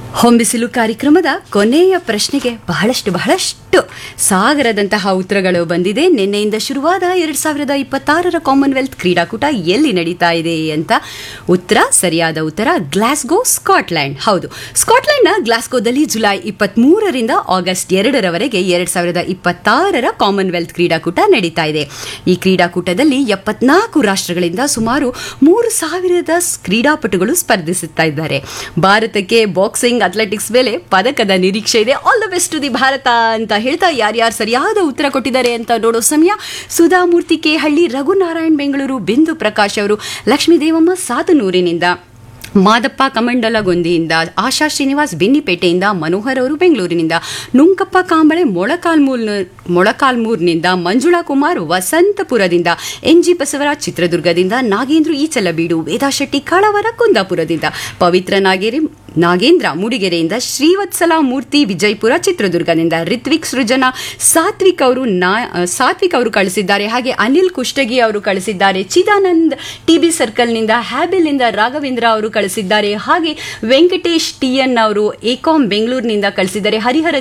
ಹೊಂಬಿಸಿಲು ಕಾರ್ಯಕ್ರಮದ ಕೊನೆಯ ಪ್ರಶ್ನೆಗೆ ಬಹಳಷ್ಟು ಸಾಗರದಂತಹ ಉತ್ತರಗಳು ಬಂದಿದೆ. ನಿನ್ನೆಯಿಂದ ಶುರುವಾದ 2026ರ ಕಾಮನ್ವೆಲ್ತ್ ಕ್ರೀಡಾಕೂಟ ಎಲ್ಲಿ ನಡೀತಾ ಇದೆ ಅಂತ ಸರಿಯಾದ ಉತ್ತರ ಗ್ಲಾಸ್ಗೋ, ಸ್ಕಾಟ್ಲೆಂಡ್. ಹೌದು, ಸ್ಕಾಟ್ಲೆಂಡ್ನ ಗ್ಲಾಸ್ಗೋದಲ್ಲಿ ಜುಲೈ 23ರಿಂದ ಆಗಸ್ಟ್ 2ರವರೆಗೆ 2026ರ ಕಾಮನ್ವೆಲ್ತ್ ಕ್ರೀಡಾಕೂಟ ನಡೀತಾ ಇದೆ. ಈ ಕ್ರೀಡಾಕೂಟದಲ್ಲಿ 74 ರಾಷ್ಟ್ರಗಳಿಂದ ಸುಮಾರು 3000 ಕ್ರೀಡಾಪಟುಗಳು ಸ್ಪರ್ಧಿಸುತ್ತಾ ಇದ್ದಾರೆ. ಭಾರತಕ್ಕೆ ಬಾಕ್ಸಿಂಗ್, ಅಥ್ಲೆಟಿಕ್ಸ್ ಮೇಲೆ ಪದಕದ ನಿರೀಕ್ಷೆ ಇದೆ. All the best to the Bharat ಅಂತ ಹೇಳ್ತಾ ಯಾರ್ಯಾರು ಸರಿಯಾದ ಉತ್ತರ ಕೊಟ್ಟಿದ್ದಾರೆ ಅಂತ ನೋಡೋ ಸಮಯ. ಸುಧಾಮೂರ್ತಿ ಕೆ ಹಳ್ಳಿ, ರಘುನಾರಾಯಣ್ ಬೆಂಗಳೂರು, ಬಿಂದು ಪ್ರಕಾಶ್ ಅವರು, ಲಕ್ಷ್ಮೀ ದೇವಮ್ಮ ಸಾತನೂರಿನಿಂದ, ಮಾದಪ್ಪ ಕಮಂಡಲಗೊಂದಿಯಿಂದ, ಆಶಾ ಶ್ರೀನಿವಾಸ್ ಬೆನ್ನಿಪೇಟೆಯಿಂದ, ಮನೋಹರ್ ಅವರು ಬೆಂಗಳೂರಿನಿಂದ, ನುಂಕಪ್ಪ ಕಾಂಬಳೆ ಮೊಳಕಾಲ್ಮೂರ್ನಿಂದ, ಮಂಜುಳಾ ಕುಮಾರ್ ವಸಂತಪುರದಿಂದ, ಎನ್ಜಿ ಬಸವರಾಜ್ ಚಿತ್ರದುರ್ಗದಿಂದ, ನಾಗೇಂದ್ರ ಈಚಲಬೀಡು, ವೇದಾ ಶೆಟ್ಟಿ ಕಾಳವರ ಕುಂದಾಪುರದಿಂದ, ಪವಿತ್ರ ನಾಗೇಂದ್ರ ಮೂಡಿಗೆರೆಯಿಂದ, ಶ್ರೀವತ್ಸಲ ಮೂರ್ತಿ ವಿಜಯಪುರ ಚಿತ್ರದುರ್ಗದಿಂದ, ರಿತ್ವಿಕ್ ಸೃಜನಾ ಸಾತ್ವಿಕ್ ಅವರು ಕಳಿಸಿದ್ದಾರೆ. ಹಾಗೆ ಅನಿಲ್ ಕುಷ್ಟಗಿ ಅವರು ಕಳಿಸಿದ್ದಾರೆ. ಚಿದಾನಂದ್ ಟಿಬಿ ಸರ್ಕಲ್ನಿಂದ, ಹ್ಯಾಬಿಲ್ನಿಂದ ರಾಘವೇಂದ್ರ ಅವರು ಕಳಿಸಿದ್ದಾರೆ. ಹಾಗೆ ವೆಂಕಟೇಶ್ ಟಿಎನ್ ಅವರು ಎಕಾಂ ಬೆಂಗಳೂರಿನಿಂದ ಕಳಿಸಿದ್ದಾರೆ.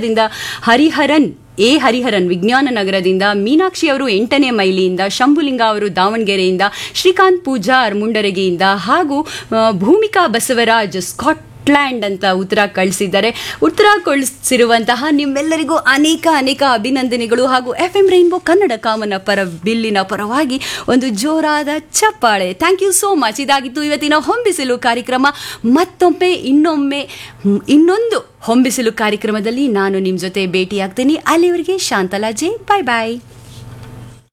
ಹರಿಹರನ್ ವಿಜ್ಞಾನ ನಗರದಿಂದ, ಮೀನಾಕ್ಷಿ ಅವರು 8ನೇ ಮೈಲಿಯಿಂದ, ಶಂಭುಲಿಂಗ ಅವರು ದಾವಣಗೆರೆಯಿಂದ, ಶ್ರೀಕಾಂತ್ ಪೂಜಾರ್ ಮುಂಡರಗಿಯಿಂದ, ಹಾಗೂ ಭೂಮಿಕಾ ಬಸವರಾಜ್ ಸ್ಕಾಟ್ಲ್ಯಾಂಡ್ ಅಂತ ಉತ್ತರ ಕಳಿಸಿದ್ದಾರೆ. ಉತ್ತರ ಕಳಿಸಿರುವಂತಹ ನಿಮ್ಮೆಲ್ಲರಿಗೂ ಅನೇಕ ಅಭಿನಂದನೆಗಳು. ಹಾಗೂ FM ರೈನ್ಬೋ ಕನ್ನಡ ಕಾಮನ ಬಿಲ್ಲಿನ ಪರವಾಗಿ ಒಂದು ಜೋರಾದ ಚಪ್ಪಾಳೆ. Thank you so much. ಇದಾಗಿತ್ತು ಇವತ್ತಿನ ಹೊಂಬಿಸಿಲು ಕಾರ್ಯಕ್ರಮ. ಮತ್ತೊಮ್ಮೆ ಇನ್ನೊಂದು ಹೊಂಬಿಸಿಲು ಕಾರ್ಯಕ್ರಮದಲ್ಲಿ ನಾನು ನಿಮ್ಮ ಜೊತೆ ಭೇಟಿಯಾಗ್ತೀನಿ. ಅಲ್ಲಿವರೆಗೆ ಶಾಂತಲಾ ಜೆ, ಬಾಯ್ ಬಾಯ್.